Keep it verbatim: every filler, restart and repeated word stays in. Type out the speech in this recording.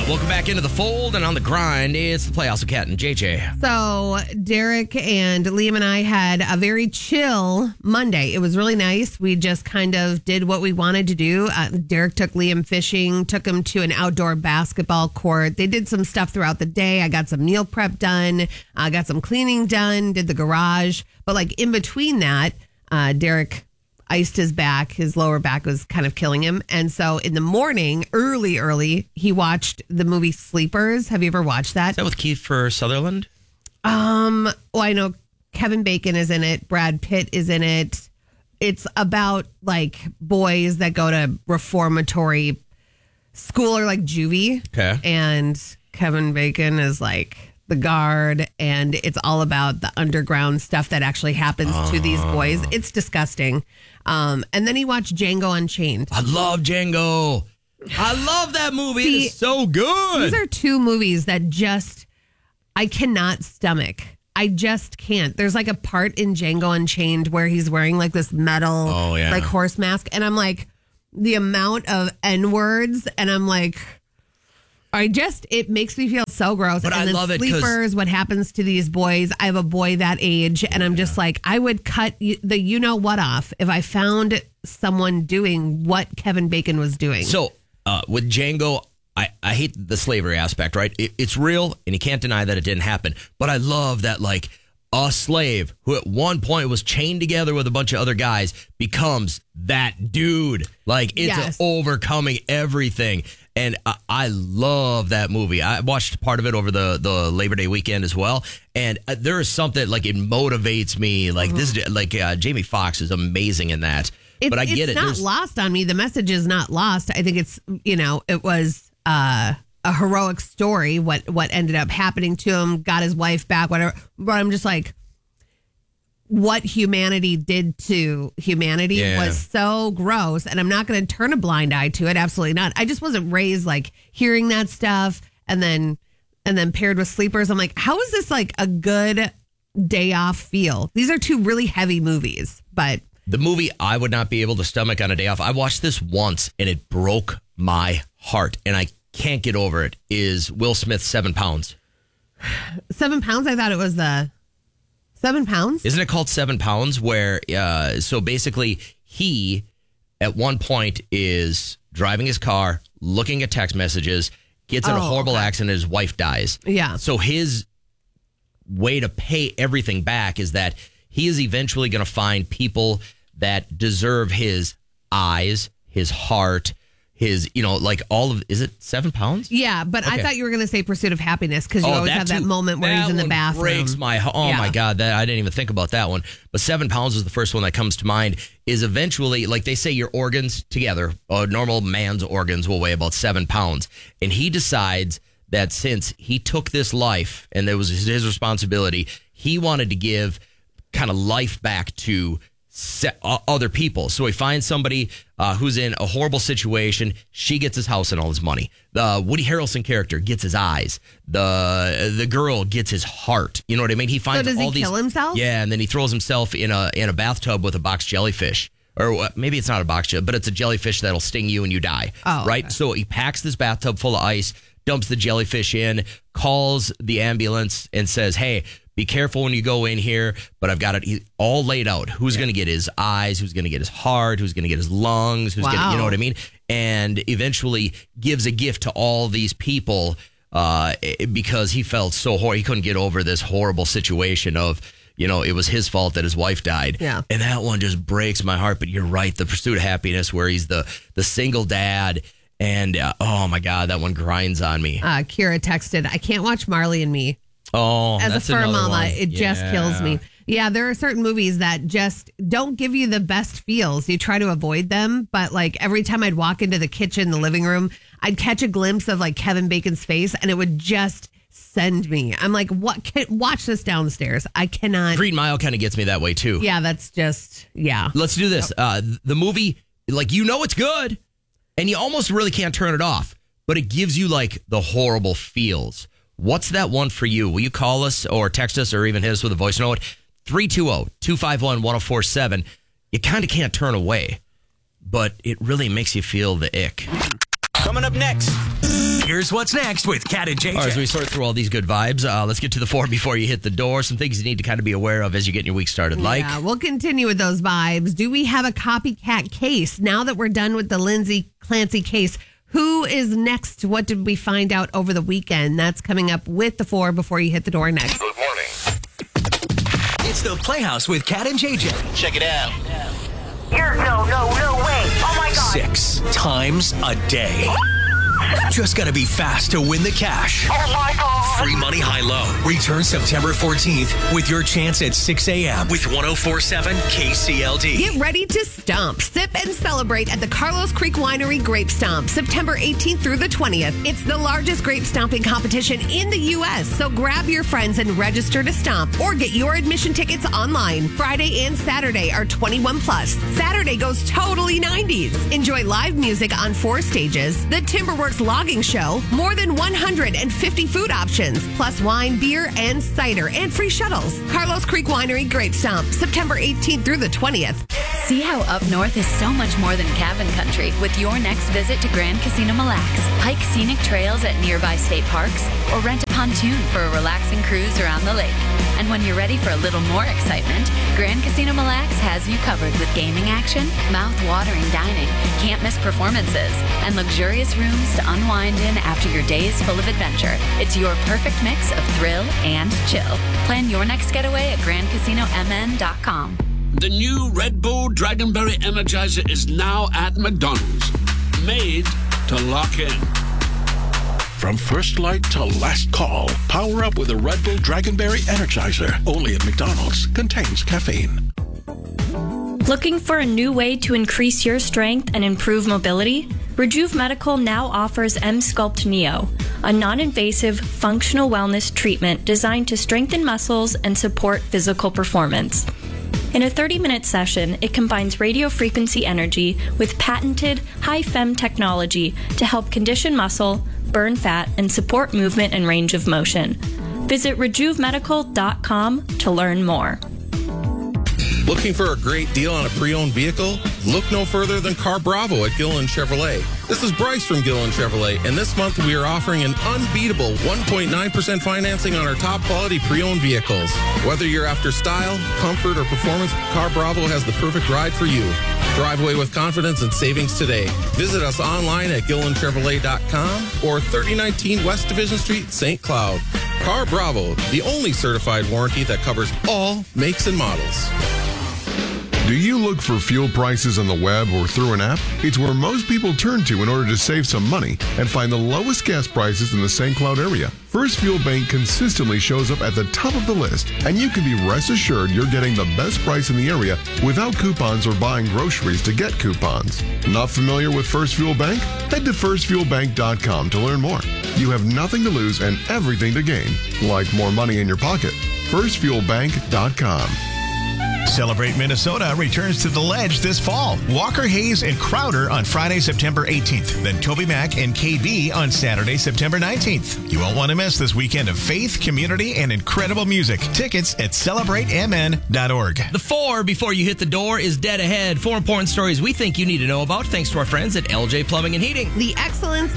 Welcome back into the fold and on the grind. It's the Playhouse with Kat and J J. So Derek and Liam and I had a very chill Monday. It was really nice. We just kind of did what we wanted to do. Uh, Derek took Liam fishing, took him to an outdoor basketball court. They did some stuff throughout the day. I got some meal prep done. I uh, got some cleaning done, did the garage. But like in between that, uh, Derek iced his back. His lower back was kind of killing him. And so in the morning, early, early, he watched the movie Sleepers. Have you ever watched that? Is that with Kiefer Sutherland? Um, well, I know Kevin Bacon is in it. Brad Pitt is in it. It's about like boys that go to reformatory school or like juvie. Okay. And Kevin Bacon is like the guard, and it's all about the underground stuff that actually happens uh, to these boys. It's disgusting. Um, and then he watched Django Unchained. I love Django. I love that movie. See, it is so good. These are two movies that just, I cannot stomach. I just can't. There's like a part in Django Unchained where he's wearing like this metal, oh, yeah. like horse mask. And I'm like, the amount of N words, and I'm like, I just, it makes me feel so gross. But and I then love it Sleepers, what happens to these boys. I have a boy that age, and I'm just like, I would cut the you know what off if I found someone doing what Kevin Bacon was doing. So uh, with Django, I, I hate the slavery aspect, right? It, it's real, and you can't deny that it didn't happen. But I love that, like, a slave who at one point was chained together with a bunch of other guys becomes that dude. Like, it's Yes. overcoming everything. And I, I love that movie. I watched part of it over the, the Labor Day weekend as well. And uh, there is something, like, it motivates me. Like, mm-hmm. this, like, uh, Jamie Foxx is amazing in that. It, but I get it's it. not There's, lost on me. The message is not lost. I think it's, you know, it was uh, a heroic story, what, what ended up happening to him, got his wife back, whatever. But I'm just like, what humanity did to humanity yeah. was so gross, and I'm not going to turn a blind eye to it. Absolutely not. I just wasn't raised like hearing that stuff, and then and then paired with Sleepers. I'm like, how is this like a good day off feel? These are two really heavy movies, but the movie I would not be able to stomach on a day off. I watched this once and it broke my heart, and I can't get over it. Is Will Smith's Seven Pounds? Seven Pounds. I thought it was the. Seven pounds? Isn't it called Seven Pounds? Where, uh, so basically, he at one point is driving his car, looking at text messages, gets in oh, a horrible okay. accident, his wife dies. Yeah. So his way to pay everything back is that he is eventually going to find people that deserve his eyes, his heart, his, you know, like all of, is it seven pounds? Yeah, but okay. I thought you were going to say Pursuit of Happiness because you oh, always that have too. that moment where that he's in the one bathroom. breaks my, oh yeah. my God, that I didn't even think about that one. But Seven Pounds is the first one that comes to mind, is eventually, like they say, your organs together, a normal man's organs will weigh about seven pounds. And he decides that since he took this life and it was his responsibility, he wanted to give kind of life back to set, uh, other people. So he finds somebody uh, who's in a horrible situation. She gets his house and all his money. The Woody Harrelson character gets his eyes. The the girl gets his heart. You know what I mean? He finds so does all he these. kill himself? Yeah, and then he throws himself in a in a bathtub with a box jellyfish. Or maybe it's not a box jellyfish, but it's a jellyfish that'll sting you and you die. Oh, right? Okay. So he packs this bathtub full of ice, dumps the jellyfish in, calls the ambulance and says, hey, be careful when you go in here, but I've got it all laid out. Who's yeah. going to get his eyes? Who's going to get his heart? Who's going to get his lungs? Who's wow. going to, you know what I mean? And eventually gives a gift to all these people uh, because he felt so horrible. He couldn't get over this horrible situation of, you know, it was his fault that his wife died. Yeah. And that one just breaks my heart. But you're right. The Pursuit of Happiness, where he's the, the single dad. And uh, oh, my God, that one grinds on me. Uh, Kira texted, I can't watch Marley and Me. Oh, As that's a fur another mama, one. it yeah. just kills me. Yeah, there are certain movies that just don't give you the best feels. You try to avoid them, but like every time I'd walk into the kitchen, the living room, I'd catch a glimpse of like Kevin Bacon's face, and it would just send me. I'm like, what? Can, watch this downstairs. I cannot. Green Mile kind of gets me that way too. Yeah, that's just yeah. Let's do this. Uh, the movie, like, you know it's good, and you almost really can't turn it off, but it gives you like the horrible feels. What's that one for you? Will you call us or text us or even hit us with a voice note? three two zero, two five one, one zero four seven. You kind of can't turn away, but it really makes you feel the ick. Coming up next, Here's what's next with Cat and J J. All right, as we sort through all these good vibes, uh, let's get to the four before you hit the door. Some things you need to kind of be aware of as you get your week started. Like, yeah, we'll continue with those vibes. Do we have a copycat case? Now that we're done with the Lindsay Clancy case, who is next? What did we find out over the weekend? That's coming up with the four before you hit the door next. Good morning. It's the Playhouse with Cat and J J. Check it out. You're no, no, no way. Oh my God. Six times a day. Just gotta be fast to win the cash. Oh my God. Free money high-low. Return September fourteenth with your chance at six a.m. with one oh four point seven K C L D. Get ready to stomp, sip, and celebrate at the Carlos Creek Winery Grape Stomp, September eighteenth through the twentieth. It's the largest grape stomping competition in the U S, so grab your friends and register to stomp or get your admission tickets online. Friday and Saturday are twenty-one plus. Saturday goes totally nineties. Enjoy live music on four stages, the Timberworks logging show, more than one hundred fifty food options, plus wine, beer, and cider, and free shuttles. Carlos Creek Winery Grape Stomp, September eighteenth through the twentieth. See how up north is so much more than cabin country with your next visit to Grand Casino Mille Lacs. Hike scenic trails at nearby state parks or rent a pontoon for a relaxing cruise around the lake. And when you're ready for a little more excitement, Grand Casino Mille Lacs has you covered with gaming action, mouth-watering dining, can't-miss performances, and luxurious rooms to unwind in after your days full of adventure. It's your perfect mix of thrill and chill. Plan your next getaway at grand casino m n dot com. The new Red Bull Dragonberry Energizer is now at McDonald's. Made to lock in. From first light to last call, power up with a Red Bull Dragonberry Energizer. Only at McDonald's. Contains caffeine. Looking for a new way to increase your strength and improve mobility? Rejuve Medical now offers M-Sculpt Neo, a non-invasive functional wellness treatment designed to strengthen muscles and support physical performance. In a thirty-minute session, it combines radio frequency energy with patented high-fem technology to help condition muscle, burn fat, and support movement and range of motion. Visit rejuve medical dot com to learn more. Looking for a great deal on a pre-owned vehicle? Look no further than Car Bravo at Gillen Chevrolet. This is Bryce from Gillen Chevrolet, and this month we are offering an unbeatable one point nine percent financing on our top quality pre-owned vehicles. Whether you're after style, comfort, or performance, Car Bravo has the perfect ride for you. Drive away with confidence and savings today. Visit us online at gillen chevrolet dot com or thirty nineteen West Division Street, Saint Cloud. Car Bravo, the only certified warranty that covers all makes and models. Do you look for fuel prices on the web or through an app? It's where most people turn to in order to save some money and find the lowest gas prices in the Saint Cloud area. First Fuel Bank consistently shows up at the top of the list, and you can be rest assured you're getting the best price in the area without coupons or buying groceries to get coupons. Not familiar with First Fuel Bank? Head to first fuel bank dot com to learn more. You have nothing to lose and everything to gain, like more money in your pocket. first fuel bank dot com. Celebrate Minnesota returns to the Ledge this fall. Walker Hayes and Crowder on Friday, September eighteenth. Then Toby Mac and K B on Saturday, September nineteenth. You won't want to miss this weekend of faith, community, and incredible music. Tickets at celebrate m n dot org. The four before you hit the door is dead ahead. Four important stories we think you need to know about thanks to our friends at L J Plumbing and Heating. The excellence